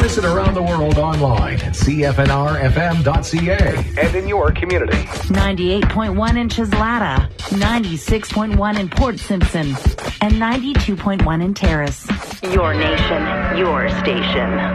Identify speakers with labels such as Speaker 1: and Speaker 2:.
Speaker 1: Listen around the world online at cfnrfm.ca and in your community.
Speaker 2: 98.1 in Chislata, 96.1 in Port Simpson, and 92.1 in Terrace. Your nation, your station.